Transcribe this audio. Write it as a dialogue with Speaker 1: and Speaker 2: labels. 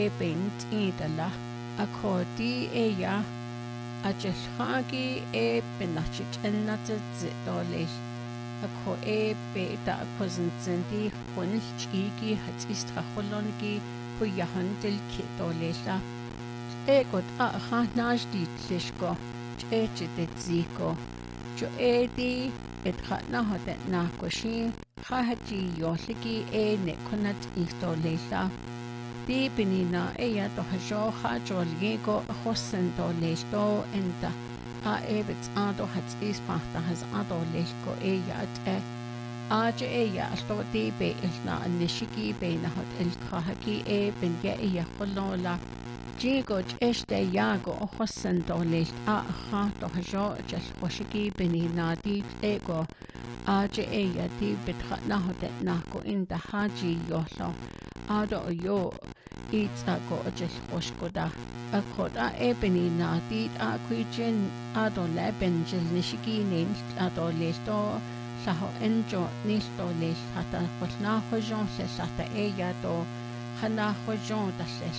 Speaker 1: bint idala akoti eya ajelhagi benachit ennatzidolis ako beta akozinzendi khonilchigi hatistra-holongi huyahandel kitolesa got najditlisko chechiteziko jo edi etkhana hodet nakoshin khahaji yohligi nekonat istolesa di benina eya tohajo khajolgego khosendolesdo enta ebet ado hatisparta has adolesco eya aje eya astodi be ilna nishigi bena hot el khahagi benye eya kholola jigo este yago khosendolest kha tohajo jel khoshigi benina di ego aje eya di betkhana hodet nako inda haji yohlo ado yo itsago ajel oshkoda akoda benina di akwijin ado lebenjel nishigi nin ado lesto saho enjo nisto les hata khosna hojon se sata eya do khana hojon da se